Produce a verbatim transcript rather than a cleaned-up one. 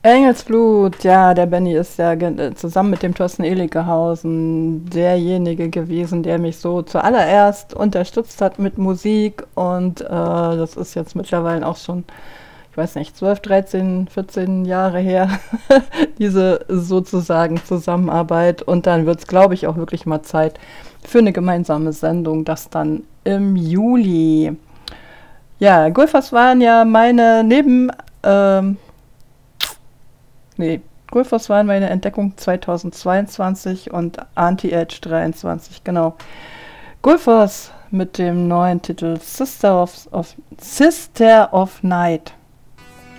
Engelsblut, ja, der Benny ist ja ge- zusammen mit dem Thorsten Eligehausen derjenige gewesen, der mich so zuallererst unterstützt hat mit Musik und äh, das ist jetzt mittlerweile auch schon, ich weiß nicht, zwölf, dreizehn, vierzehn Jahre her, diese sozusagen Zusammenarbeit und dann wird es, glaube ich, auch wirklich mal Zeit für eine gemeinsame Sendung, das dann im Juli. Ja, Gulfers waren ja meine Neben... ähm, Nee, Gulfos waren meine Entdeckung zweitausendzweiundzwanzig und Anti-Age dreiundzwanzig, genau. Gulfos mit dem neuen Titel Sister of, of Sister of Night.